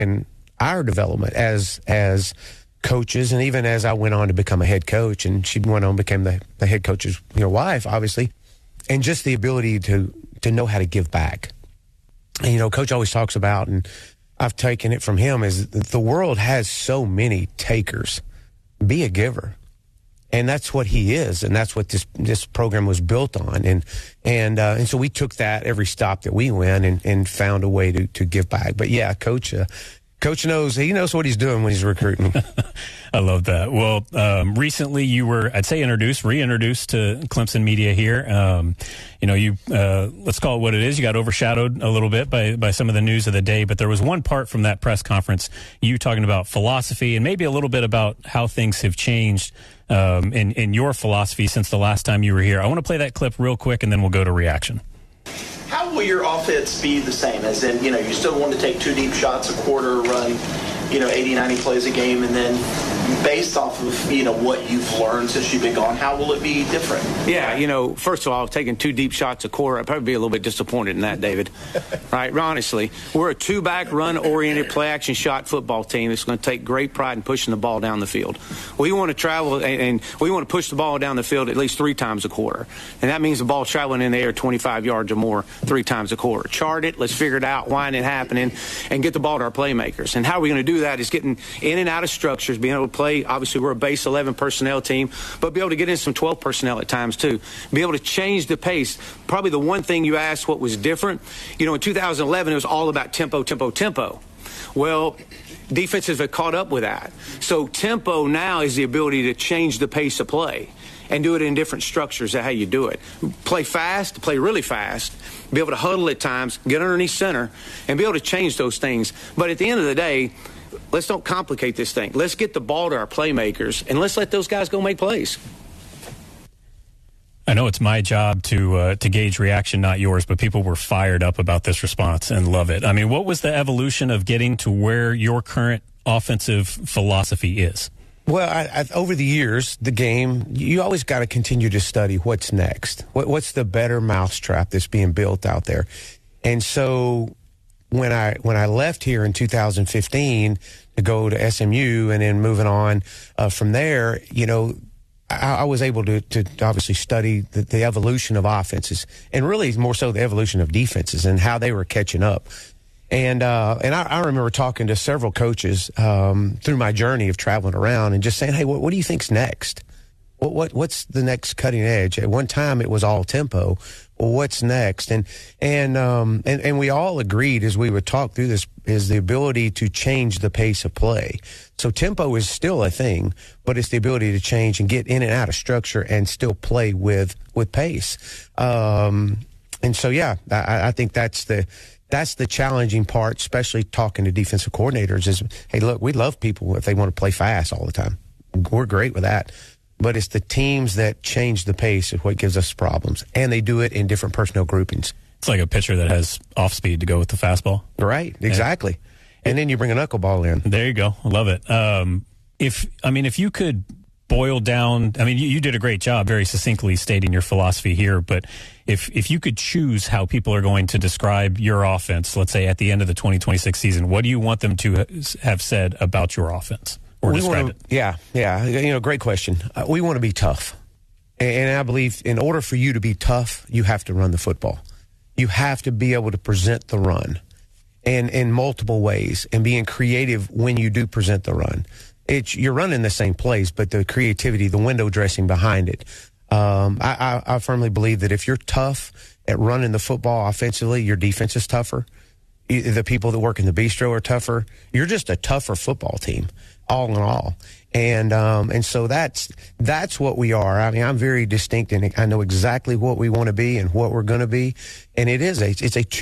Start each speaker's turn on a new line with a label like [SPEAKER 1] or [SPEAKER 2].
[SPEAKER 1] in our development as coaches, and even as I went on to become a head coach, and she went on and became the head coach's wife, obviously, and just the ability to know how to give back. And, Coach always talks about, and I've taken it from him, is the world has so many takers. Be a giver. And that's what he is, and that's what this program was built on. And so we took that every stop that we went and found a way to give back. But, yeah, Coach knows what he's doing when he's recruiting.
[SPEAKER 2] I love that. Well, recently you were, I'd say, reintroduced to Clemson media here. Let's call it what it is. You got overshadowed a little bit by some of the news of the day, but there was one part from that press conference, you talking about philosophy and maybe a little bit about how things have changed in your philosophy since the last time you were here. I want to play that clip real quick, and then we'll go to reaction.
[SPEAKER 3] How will your offense be the same? As in, you still want to take 2 deep shots a quarter, run, 80, 90 plays a game, and then based off of, what you've learned since you've been gone, how will it be different?
[SPEAKER 4] Yeah, first of all, taking 2 deep shots a quarter, I'd probably be a little bit disappointed in that, David. Right? Honestly, we're a 2-back, run-oriented, play-action shot football team that's going to take great pride in pushing the ball down the field. We want to travel, and we want to push the ball down the field at least 3 times a quarter. And that means the ball traveling in the air 25 yards or more 3 times a quarter. Chart it, let's figure it out, why it's happening, and get the ball to our playmakers. And how are we going to do that is getting in and out of structures, being able to play. Obviously, we're a base 11 personnel team, but be able to get in some 12 personnel at times, too. Be able to change the pace. Probably the one thing you asked what was different, in 2011, it was all about tempo, tempo, tempo. Well, defenses have caught up with that. So tempo now is the ability to change the pace of play and do it in different structures. That's how you do it. Play fast, play really fast, be able to huddle at times, get underneath center, and be able to change those things. But at the end of the day, let's don't complicate this thing. Let's get the ball to our playmakers, and let's let those guys go make plays.
[SPEAKER 2] I know it's my job to gauge reaction, not yours, but people were fired up about this response and love it. I mean, what was the evolution of getting to where your current offensive philosophy is?
[SPEAKER 1] Well, over the years, the game, you always got to continue to study what's next. What's the better mousetrap that's being built out there? And so when I left here in 2015 to go to SMU and then moving on from there, I was able to obviously study the evolution of offenses, and really more so the evolution of defenses and how they were catching up. And I remember talking to several coaches through my journey of traveling around and just saying, hey, what do you think's next? What's the next cutting edge? At one time, it was all tempo. Well, what's next? And we all agreed as we would talk through this is the ability to change the pace of play. So tempo is still a thing, but it's the ability to change and get in and out of structure and still play with pace. And so, yeah, I think that's the challenging part, especially talking to defensive coordinators is, hey, look, we love people if they want to play fast all the time. We're great with that. But it's the teams that change the pace is what gives us problems. And they do it in different personnel groupings.
[SPEAKER 2] It's like a pitcher that has off speed to go with the fastball.
[SPEAKER 1] Right, exactly. And then you bring a knuckleball in.
[SPEAKER 2] There you go. I love it. If you could boil down, you did a great job very succinctly stating your philosophy here, but if you could choose how people are going to describe your offense, let's say at the end of the 2026 season, what do you want them to have said about your offense? Or describe it.
[SPEAKER 1] Yeah. Great question. We want to be tough. And I believe in order for you to be tough, you have to run the football. You have to be able to present the run and in multiple ways and being creative when you do present the run. You're running the same plays, but the creativity, the window dressing behind it. I firmly believe that if you're tough at running the football offensively, your defense is tougher. The people that work in the bistro are tougher. You're just a tougher football team, all in all. And so that's what we are. I'm very distinct, and I know exactly what we want to be and what we're going to be. And it's a